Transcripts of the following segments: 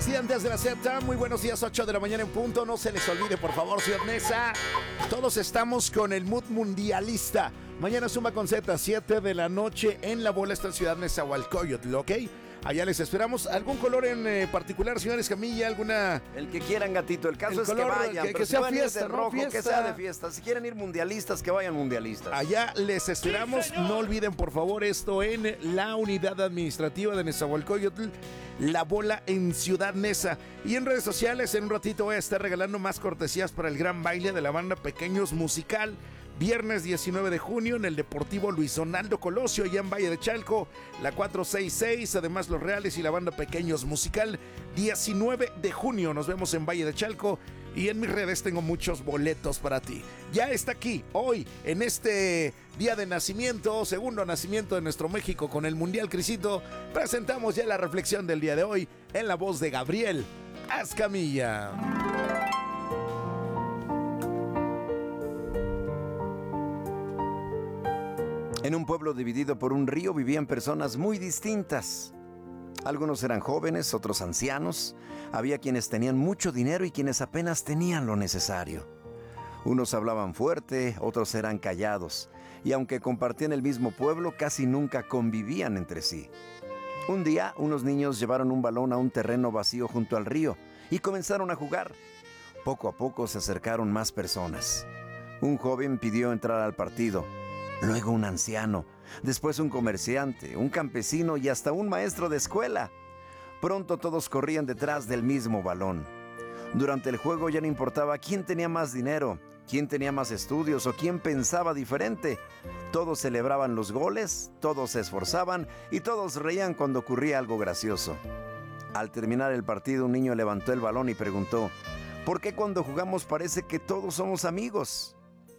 Estudiantes de la SEPTA, muy buenos días, 8 de la mañana en punto. No se les olvide, por favor, señor Nesa. Todos estamos con el mood mundialista. Mañana Suma con Z, 7 de la noche en la bola esta ciudad Nezahualcóyotl, ¿ok? Allá les esperamos. ¿Algún color en particular, señores Camilla? ¿Alguna? El que quieran, gatito. El caso El es color, que vayan. que sea si fiesta, de rojo, ¿no? Fiesta. que sea de fiesta. Si quieren ir mundialistas, que vayan mundialistas. Allá les esperamos. ¡Sí, no olviden, por favor, esto en la unidad administrativa de Nezahualcóyotl, La Bola en Ciudad Neza. Y en redes sociales, en un ratito voy a estar regalando más cortesías para el gran baile de la banda Pequeños Musical. Viernes 19 de junio en el Deportivo Luis Donaldo Colosio, allá en Valle de Chalco, la 466, además Los Reales y la banda Pequeños Musical, 19 de junio, nos vemos en Valle de Chalco y en mis redes tengo muchos boletos para ti. Ya está aquí, hoy, en este día de nacimiento, segundo nacimiento de nuestro México con el Mundial Crisito, presentamos ya la reflexión del día de hoy en la voz de Gabriel Azcamilla. En un pueblo dividido por un río vivían personas muy distintas. Algunos eran jóvenes, otros ancianos. Había quienes tenían mucho dinero y quienes apenas tenían lo necesario. Unos hablaban fuerte, otros eran callados. Y aunque compartían el mismo pueblo, casi nunca convivían entre sí. Un día, unos niños llevaron un balón a un terreno vacío junto al río y comenzaron a jugar. Poco a poco se acercaron más personas. Un joven pidió entrar al partido. Luego un anciano, después un comerciante, un campesino y hasta un maestro de escuela. Pronto todos corrían detrás del mismo balón. Durante el juego ya no importaba quién tenía más dinero, quién tenía más estudios o quién pensaba diferente. Todos celebraban los goles, todos se esforzaban y todos reían cuando ocurría algo gracioso. Al terminar el partido, un niño levantó el balón y preguntó: ¿por qué cuando jugamos parece que todos somos amigos?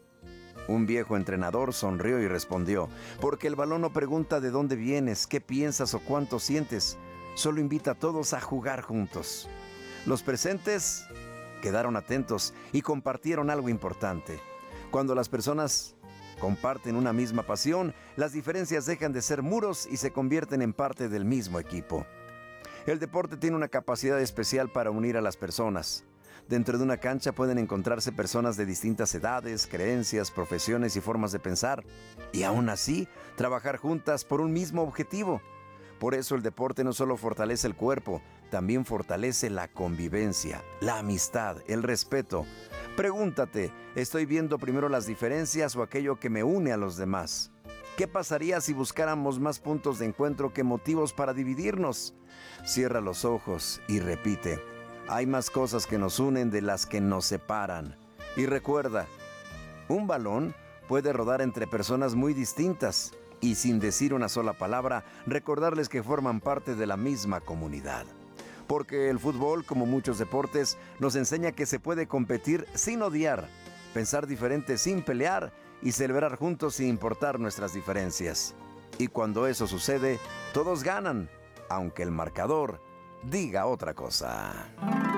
Un viejo entrenador sonrió y respondió: porque el balón no pregunta de dónde vienes, qué piensas o cuánto sientes, solo invita a todos a jugar juntos. Los presentes quedaron atentos y compartieron algo importante. Cuando las personas comparten una misma pasión, las diferencias dejan de ser muros y se convierten en parte del mismo equipo. El deporte tiene una capacidad especial para unir a las personas. Dentro de una cancha pueden encontrarse personas de distintas edades, creencias, profesiones y formas de pensar, y aún así trabajar juntas por un mismo objetivo. Por eso el deporte no solo fortalece el cuerpo, también fortalece la convivencia, la amistad, el respeto. Pregúntate, ¿estoy viendo primero las diferencias o aquello que me une a los demás? ¿Qué pasaría si buscáramos más puntos de encuentro que motivos para dividirnos? Cierra los ojos y repite: hay más cosas que nos unen de las que nos separan. Y recuerda, un balón puede rodar entre personas muy distintas y sin decir una sola palabra, recordarles que forman parte de la misma comunidad. Porque el fútbol, como muchos deportes, nos enseña que se puede competir sin odiar, pensar diferente sin pelear y celebrar juntos sin importar nuestras diferencias. Y cuando eso sucede, todos ganan, aunque el marcador diga otra cosa.